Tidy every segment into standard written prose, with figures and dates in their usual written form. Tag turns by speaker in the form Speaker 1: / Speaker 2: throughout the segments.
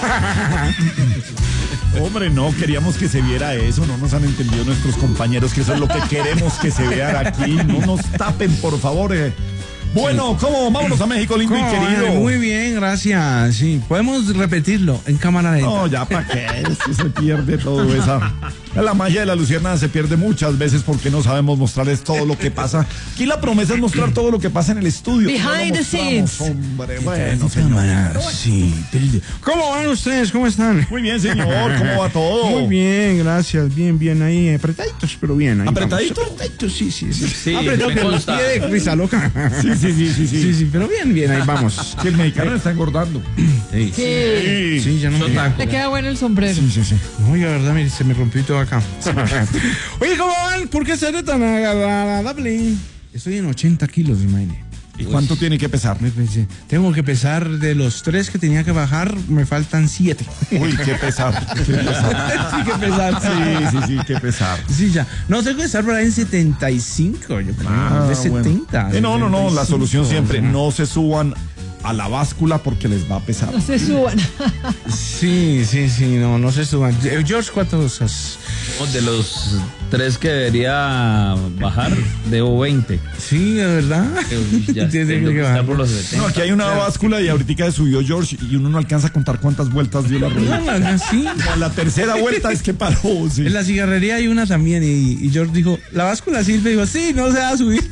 Speaker 1: Hombre, no, queríamos que se viera eso, no nos han entendido nuestros compañeros que eso es lo que queremos que se vea aquí, no nos tapen, por favor. Bueno, ¿cómo? Vámonos a México, lindo y querido.
Speaker 2: Muy bien, gracias. Sí, podemos repetirlo en cámara lenta.
Speaker 1: No, ya para qué, es que se pierde todo esa. La magia de la luciérnaga se pierde muchas veces porque no sabemos mostrarles todo lo que pasa. Aquí la promesa es mostrar todo lo que pasa en el estudio.
Speaker 3: Behind the scenes.
Speaker 1: Hombre, bueno, señor.
Speaker 2: Sí. ¿Cómo van ustedes? ¿Cómo están?
Speaker 1: Muy bien, señor, ¿cómo va todo?
Speaker 2: Muy bien, gracias. Bien ahí. Apretaditos, pero bien. Ahí
Speaker 1: ¿Apretaditos?
Speaker 2: Vamos. Apretaditos, sí.
Speaker 4: Sí,
Speaker 2: Apretaditos,
Speaker 4: me
Speaker 2: los
Speaker 4: consta.
Speaker 2: pies de risa loca.
Speaker 1: Sí,
Speaker 2: Pero bien, ahí vamos.
Speaker 1: que el mexicano está engordando.
Speaker 2: Sí, ya no me...
Speaker 3: Te queda bueno el sombrero.
Speaker 1: Sí.
Speaker 2: No, la verdad, mire, se me rompió todo acá. Oye, ¿cómo van? ¿Por qué seré tan agradable? Estoy en 80 kilos, imagínate.
Speaker 1: ¿Y cuánto tiene que pesar?
Speaker 2: Tengo que pesar de los 3 que tenía que bajar, me faltan 7.
Speaker 1: Uy, qué pesar.
Speaker 2: Sí, que pesar.
Speaker 1: Sí, qué pesar.
Speaker 2: Sí, ya. No, tengo que estar por ahí en 75, yo creo. De 70.
Speaker 1: Bueno. No, la solución siempre, no se suban a la báscula porque les va a pesar.
Speaker 3: No se suban.
Speaker 2: Sí, no se suban. George, ¿cuántos has?
Speaker 4: De los 3 que debería bajar, debo 20.
Speaker 2: Sí, de verdad.
Speaker 4: Ya
Speaker 2: Tiene
Speaker 4: tengo
Speaker 2: que
Speaker 4: que
Speaker 2: bajar.
Speaker 4: estar por los 70.
Speaker 1: No, aquí hay una báscula y ahorita se subió George y uno no alcanza a contar cuántas vueltas dio la rueda.
Speaker 2: Sí.
Speaker 1: Como a la tercera vuelta es que paró. Sí.
Speaker 2: En la cigarrería hay una también y George dijo, ¿la báscula sirve? Dijo, sí, no se va a subir.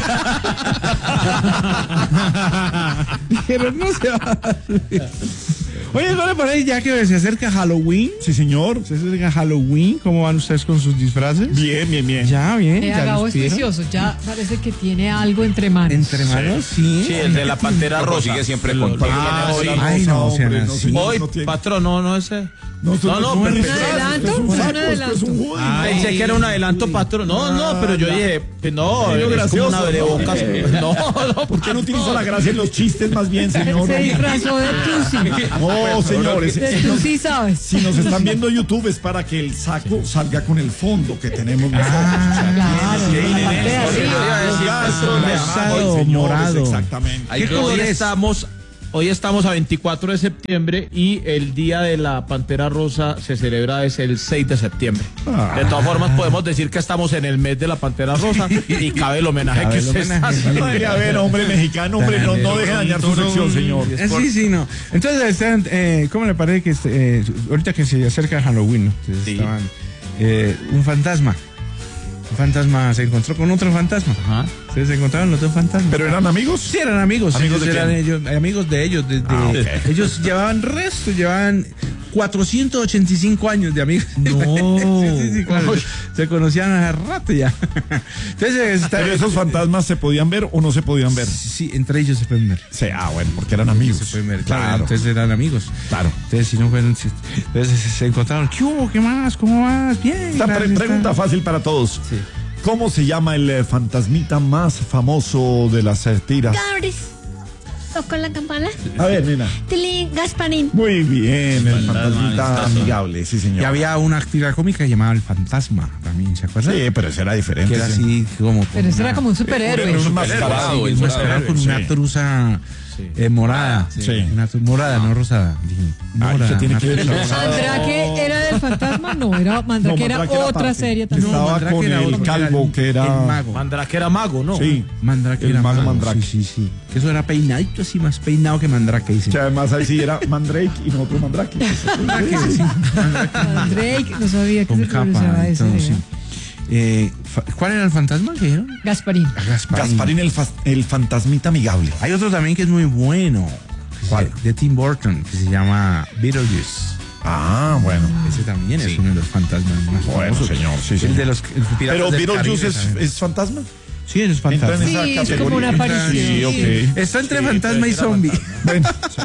Speaker 2: Dijeron, no se va a subir. Oye, ¿no le parece ya que se acerca Halloween?
Speaker 1: Sí, señor.
Speaker 2: Se acerca Halloween. ¿Cómo van ustedes con sus disfraces?
Speaker 1: Bien.
Speaker 2: Ya, bien. Ya
Speaker 3: Gabo
Speaker 2: los
Speaker 3: es
Speaker 2: vieron.
Speaker 3: juicioso. Ya parece que tiene algo entre manos.
Speaker 2: Entre manos, sí.
Speaker 4: Sí, el de la Pantera Rosa.
Speaker 5: Sigue siempre con
Speaker 4: sí.
Speaker 2: Ay, no, sean
Speaker 1: hombre,
Speaker 2: así.
Speaker 1: señor,
Speaker 4: Hoy,
Speaker 1: no tiene-
Speaker 4: patrón, no ese.
Speaker 1: No,
Speaker 4: No,
Speaker 1: pero
Speaker 4: ¿un
Speaker 3: adelanto?
Speaker 1: es un
Speaker 3: ¿Un
Speaker 1: saco,
Speaker 3: adelanto?
Speaker 1: es un juego.
Speaker 4: Pensé que era un adelanto, patrón. No, pero yo dije, no,
Speaker 1: Señor
Speaker 4: es como
Speaker 1: gracioso,
Speaker 4: una abrebocas. No,
Speaker 1: ¿Por qué no utiliza la gracia en los chistes más bien, señor?
Speaker 3: Se disfrazó de Tusi.
Speaker 1: No, señores.
Speaker 3: De Tusi, ¿sabes?
Speaker 1: Si nos están viendo en YouTube es para que el saco salga con el fondo que tenemos nosotros.
Speaker 3: Claro, la parte de arriba.
Speaker 2: Rosado, morado.
Speaker 1: Exactamente.
Speaker 2: ¿Qué color es?
Speaker 4: Hoy estamos a 24 de septiembre y el día de la Pantera Rosa se celebra es el 6 de septiembre. De todas formas podemos decir que estamos en el mes de la Pantera Rosa y cabe el homenaje
Speaker 2: Cabe
Speaker 4: que
Speaker 2: el
Speaker 4: usted está
Speaker 2: homenaje.
Speaker 4: haciendo.
Speaker 1: Ay, a ver, hombre mexicano, hombre, no deje dañar su sección, señor.
Speaker 2: Sí, no. Entonces, ¿cómo le parece que ahorita que se acerca Halloween, ¿no? Entonces,
Speaker 4: Sí.
Speaker 2: estaban, un fantasma se encontró con otro fantasma.
Speaker 4: Ajá.
Speaker 2: Se encontraron los dos fantasmas.
Speaker 1: ¿Pero eran amigos?
Speaker 2: Sí, eran amigos.
Speaker 1: ¿Amigos
Speaker 2: Ellos
Speaker 1: de
Speaker 2: eran
Speaker 1: quién?
Speaker 2: ellos, amigos de ellos.
Speaker 1: Ok.
Speaker 2: Ellos llevaban 485 años de amigos.
Speaker 4: No.
Speaker 2: Sí, claro. Se conocían hace rato ya. Entonces,
Speaker 1: ¿Pero esos fantasmas se podían ver o no se podían ver?
Speaker 2: Sí, entre ellos se pueden ver.
Speaker 1: Sí, bueno, porque eran amigos.
Speaker 2: Se pueden ver,
Speaker 1: Claro.
Speaker 2: Entonces eran amigos.
Speaker 1: Claro.
Speaker 2: Entonces, si no fueron. Entonces se encontraron. ¿Qué hubo? ¿Qué más? ¿Cómo vas? Bien.
Speaker 1: Esta
Speaker 2: gracias,
Speaker 1: pregunta
Speaker 2: está.
Speaker 1: fácil para todos.
Speaker 2: Sí.
Speaker 1: ¿Cómo se llama el fantasmita más famoso de las tiras?
Speaker 6: Cabris. Tocó la campana.
Speaker 1: A ver, nena.
Speaker 6: Tilín, Gasparín.
Speaker 1: Muy bien, el
Speaker 4: Fantasma
Speaker 1: fantasmita
Speaker 4: amistoso.
Speaker 1: amigable, sí, señor.
Speaker 2: Y había una tira cómica llamada El Fantasma también, ¿se acuerdan?
Speaker 1: Sí, pero ese era diferente.
Speaker 2: Que era
Speaker 1: sí.
Speaker 2: así como.
Speaker 3: Pero ese era como un superhéroe.
Speaker 1: Un mascarado,
Speaker 2: Un mascarado con una truza morada.
Speaker 1: Sí.
Speaker 2: Una morada, no rosada. Dije,
Speaker 1: Ay,
Speaker 2: morada,
Speaker 1: ¿qué tiene
Speaker 2: una
Speaker 1: que ver
Speaker 2: truza
Speaker 1: eso?
Speaker 2: rosada.
Speaker 3: Mandrake era del fantasma, no, era Mandrake, era
Speaker 1: Mandrake era
Speaker 3: otra
Speaker 1: aparte.
Speaker 3: serie también.
Speaker 1: Estaba
Speaker 2: Mandrake
Speaker 1: con
Speaker 2: era
Speaker 1: el
Speaker 2: otro,
Speaker 1: calvo que era.
Speaker 2: El mago.
Speaker 4: Mandrake era mago, ¿no?
Speaker 1: Sí.
Speaker 2: Mandrake
Speaker 1: El
Speaker 2: era
Speaker 1: mago
Speaker 2: mago.
Speaker 1: Mandrake.
Speaker 2: Sí. Que eso era peinadito así, más peinado que Mandrake, dice.
Speaker 1: Que además ahí sí era Mandrake y nosotros Mandrake.
Speaker 2: Mandrake, sí.
Speaker 3: Mandrake, no sabía que
Speaker 2: Con
Speaker 3: se pronunciaba
Speaker 2: capa y
Speaker 3: ese.
Speaker 2: todo, sí. ¿Cuál era el fantasma que dijeron?
Speaker 3: Gasparín.
Speaker 1: Gasparín el fantasmita amigable.
Speaker 2: Hay otro también que es muy bueno.
Speaker 1: ¿Cuál?
Speaker 2: De Tim Burton, que se llama Beetlejuice.
Speaker 1: Ah, bueno.
Speaker 2: Ese también es uno de los fantasmas más
Speaker 1: Bueno,
Speaker 2: famosos.
Speaker 1: señor, sí,
Speaker 2: El
Speaker 1: señor.
Speaker 2: de los piratas
Speaker 1: Pero
Speaker 2: del
Speaker 1: Beetlejuice
Speaker 2: Caribe también.
Speaker 1: es fantasma.
Speaker 2: Sí, es fantasma.
Speaker 1: Entra en
Speaker 3: Sí,
Speaker 1: esa
Speaker 3: es como una
Speaker 1: categoría.
Speaker 3: aparición.
Speaker 1: Sí, ok.
Speaker 2: Está entre fantasma y zombie.
Speaker 1: Bueno, sí.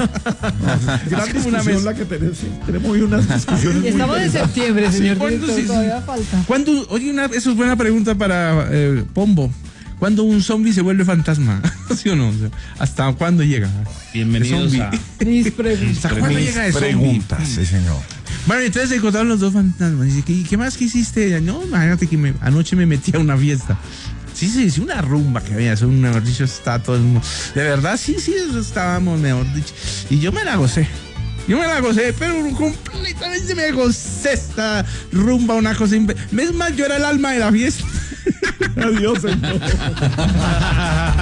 Speaker 1: Gran
Speaker 2: Es como una
Speaker 1: discusión
Speaker 2: mezcla.
Speaker 1: la que tenemos. Sí, tenemos hoy unas discusiones
Speaker 3: Y
Speaker 1: muy
Speaker 3: estamos en
Speaker 1: interesantes.
Speaker 3: septiembre, señor
Speaker 2: ¿cuándo
Speaker 3: director,
Speaker 2: sí?
Speaker 3: todavía falta.
Speaker 2: ¿Cuándo? Oye, eso es buena pregunta para Pombo. ¿Cuándo un zombie se vuelve fantasma? ¿Sí o no? O sea, ¿hasta cuándo llega?
Speaker 4: Bienvenidos
Speaker 2: El
Speaker 4: a...
Speaker 2: zombie.
Speaker 3: Mis preguntas.
Speaker 2: ¿Hasta cuándo llega el zombie?
Speaker 1: Preguntas, sí, señor.
Speaker 2: Bueno, entonces se encontraron los dos fantasmas. Dice, ¿qué más que hiciste? No, imagínate que anoche me metí a una fiesta. Sí, una rumba que había, eso, mejor dicho, está todo el mundo. De verdad, sí, eso estábamos, mejor dicho. Y yo me la gocé. Yo me la gocé, pero completamente me gocé esta rumba, una cosa. Es más, yo era el alma de la fiesta.
Speaker 1: Adiós, entonces.